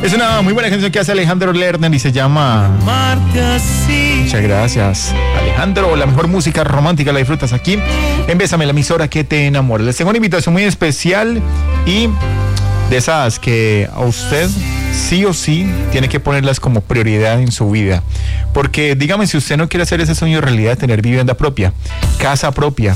Es una muy buena canción que hace Alejandro Lerner y se llama Muchas gracias, Alejandro. La mejor música romántica la disfrutas aquí en Bésame, la emisora que te enamora. Les tengo una invitación muy especial y de esas que a usted sí o sí tiene que ponerlas como prioridad en su vida. Porque dígame, si usted no quiere hacer ese sueño de realidad de tener vivienda propia, casa propia,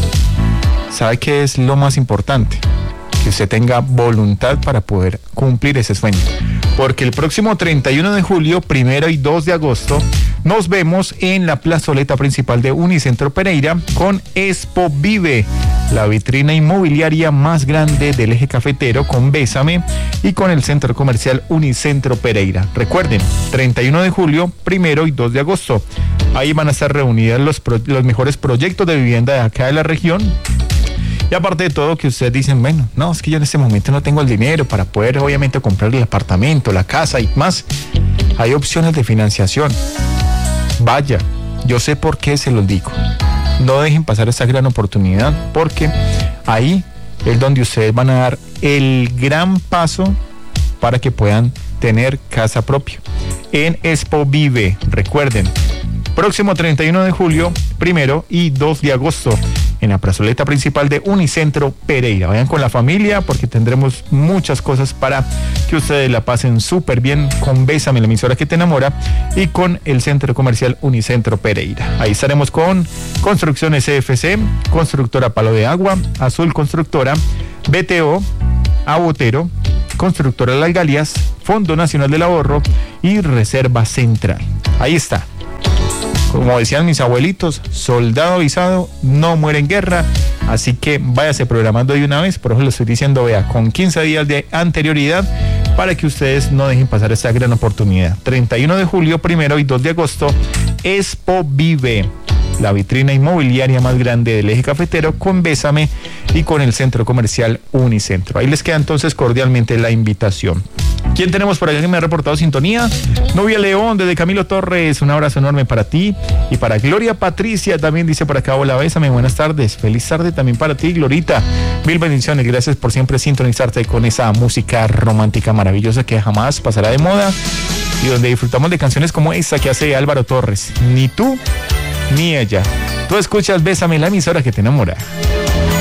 ¿sabe qué es lo más importante? Que usted tenga voluntad para poder cumplir ese sueño. Porque el próximo 31 de julio, 1 y 2 de agosto, nos vemos en la plazoleta principal de Unicentro Pereira con Expo Vive, la vitrina inmobiliaria más grande del eje cafetero, con Bésame y con el centro comercial Unicentro Pereira. Recuerden, 31 de julio, 1 y 2 de agosto. Ahí van a estar reunidas los mejores proyectos de vivienda de acá de la región. Y aparte de todo, que ustedes dicen, bueno, no, es que yo en este momento no tengo el dinero para poder obviamente comprar el apartamento, la casa y más. Hay opciones de financiación. Vaya, yo sé por qué se los digo. No dejen pasar esta gran oportunidad, porque ahí es donde ustedes van a dar el gran paso para que puedan tener casa propia. En Expo Vive, recuerden, próximo 31 de julio, 1 y 2 de agosto, en la plazoleta principal de Unicentro Pereira. Vayan con la familia porque tendremos muchas cosas para que ustedes la pasen súper bien con Bésame, la emisora que te enamora, y con el centro comercial Unicentro Pereira. Ahí estaremos con Construcciones CFC, Constructora Palo de Agua, Azul Constructora, BTO, Abotero, Constructora Las Galias, Fondo Nacional del Ahorro y Reserva Central. Ahí está. Como decían mis abuelitos, soldado avisado no muere en guerra, así que váyase programando de una vez. Por eso lo estoy diciendo, vea, con 15 días de anterioridad para que ustedes no dejen pasar esta gran oportunidad. 31 de julio, 1 y 2 de agosto, Expo Vive, la vitrina inmobiliaria más grande del eje cafetero, con Bésame y con el centro comercial Unicentro. Ahí les queda entonces cordialmente la invitación. ¿Quién tenemos por acá que me ha reportado sintonía? Novia León, desde Camilo Torres, un abrazo enorme para ti y para Gloria Patricia, también dice por acá, hola, Bésame, buenas tardes, feliz tarde también para ti, Glorita, mil bendiciones, gracias por siempre sintonizarte con esa música romántica maravillosa que jamás pasará de moda y donde disfrutamos de canciones como esta que hace Álvaro Torres, ni tú ni ella. Tú escuchas Bésame, la emisora que te enamora.